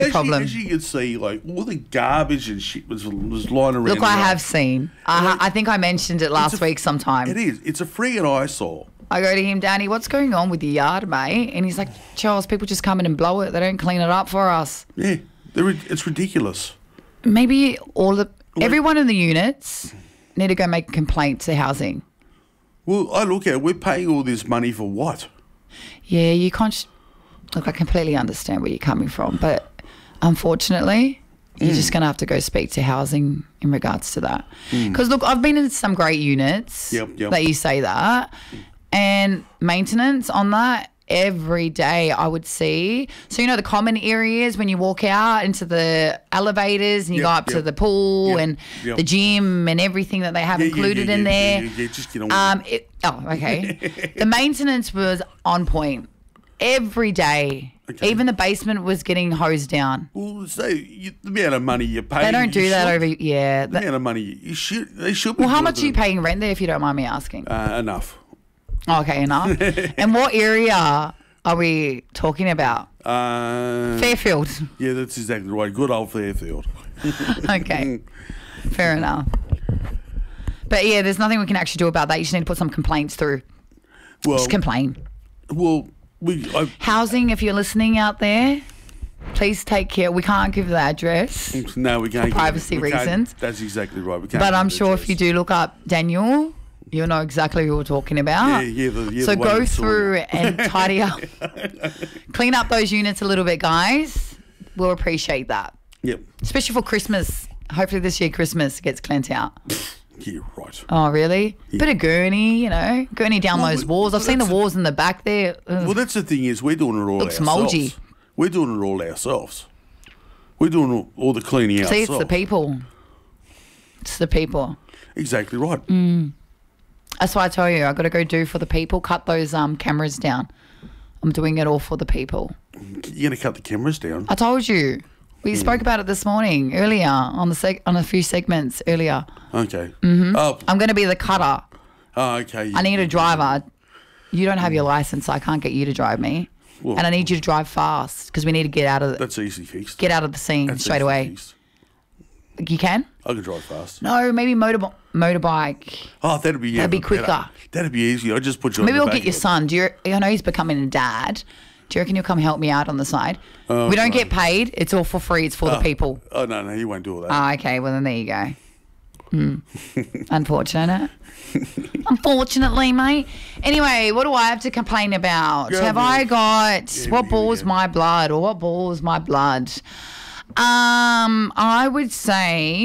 problem. As you can see, like all the garbage and shit was lying around. Look, I have seen. I think I mentioned it last week sometime. It is. It's a friggin' eyesore. I go to him, Danny, what's going on with the yard, mate? And he's like, Charles, people just come in and blow it. They don't clean it up for us. Yeah, it's ridiculous. Maybe everyone in the units need to go make a complaint to housing. Well, I look at it. We're paying all this money for what? Yeah, you can't. Look, I completely understand where you're coming from, but unfortunately, you're just going to have to go speak to housing in regards to that. Because, look, I've been in some great units that you say that, and maintenance on that every day I would see. So, the common areas when you walk out into the elevators and you go up to the pool and the gym and everything that they have included in there. Yeah, just get on with it. Okay. The maintenance was on point. Every day. Okay. Even the basement was getting hosed down. Well, the amount of money you pay. They don't do that over. Yeah. The amount of money they should be. Well, how much are you paying rent there, if you don't mind me asking? Enough. Okay, enough. And what area are we talking about? Fairfield. Yeah, that's exactly right. Good old Fairfield. Okay. Fair enough. But yeah, there's nothing we can actually do about that. You just need to put some complaints through. Well, just complain. Well. Housing, if you're listening out there, please take care. We can't give the address. No, we can't. For privacy reasons. That's exactly right. We can't. But I'm sure if you do look up Daniel, you'll know exactly who we're talking about. Yeah. So go through and tidy up. Clean up those units a little bit, guys. We'll appreciate that. Yep. Especially for Christmas. Hopefully this year Christmas gets cleaned out. Yeah, right. Oh, really? Yeah. Bit of gurney, gurney down those walls. I've seen the walls in the back there. Ugh. Well, that's the thing is we're doing it all Looks ourselves. moldy. We're doing it all ourselves. We're doing all the cleaning ourselves. See, it's the people. It's the people. Exactly right. That's why I tell you, I got to go do for the people. Cut those cameras down. I'm doing it all for the people. You're going to cut the cameras down? I told you. We spoke about it this morning, earlier, on a few segments earlier. Okay. Mm-hmm. Oh. I'm going to be the cutter. Oh, okay. I need a driver. You don't have your license, so I can't get you to drive me. Well, and I need you to drive fast because we need to get out of That's easy fixed. Get out of the scene straight away. Fixed. You can? I can drive fast. No, maybe motorbike. Oh, that'd be quicker. Better. That'd be easy. I just put you. Maybe on we'll get your son. I know he's becoming a dad. Do you reckon you'll come help me out on the side? We don't get paid. It's all for free. It's for the people. Oh, no, he won't do all that. Oh, okay. Well, then there you go. Unfortunate. Unfortunately, mate. Anyway, what do I have to complain about? Have I got what balls my blood or what balls my blood? I would say...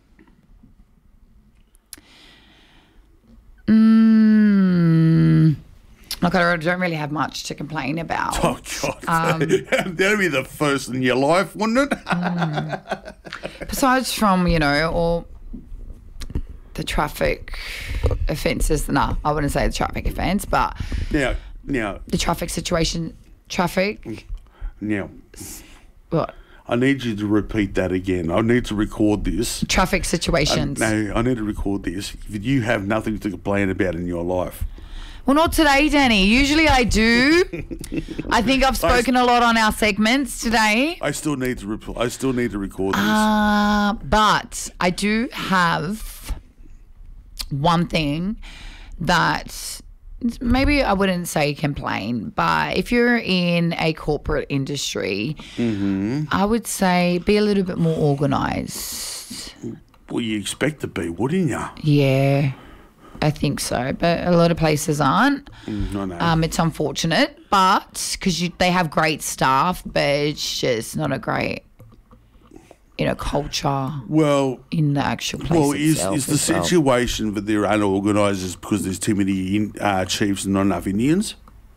Look, I don't really have much to complain about. Oh, God. That'd be the first in your life, wouldn't it? Besides from, all the traffic offences. No, I wouldn't say the traffic offence, but now the traffic situation. Now, what? I need you to repeat that again. I need to record this. Traffic situations. I need to record this. If you have nothing to complain about in your life. Well, not today, Danny. Usually I do. I think I've spoken a lot on our segments today. I still need to record this. But I do have one thing that maybe I wouldn't say complain, but if you're in a corporate industry, I would say be a little bit more organised. Well, you expect to be, wouldn't you? Yeah. I think so, but a lot of places aren't. I know. It's unfortunate, but because they have great staff, but it's just not a great, culture. Well, in the actual place. Well, is the situation that they're unorganised is because there's too many chiefs and not enough Indians?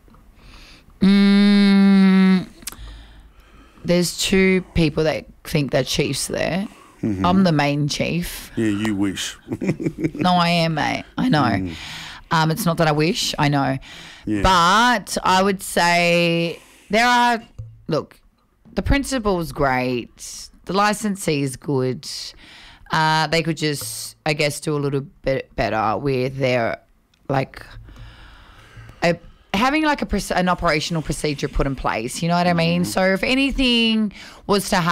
There's two people that think they're chiefs there. Mm-hmm. I'm the main chief. Yeah, you wish. No, I am, mate. I know. It's not that I wish. I know. Yeah. But I would say the principal's great. The licensee is good. They could just, I guess, do a little bit better with their, having like an operational procedure put in place. You know what I mean? So if anything was to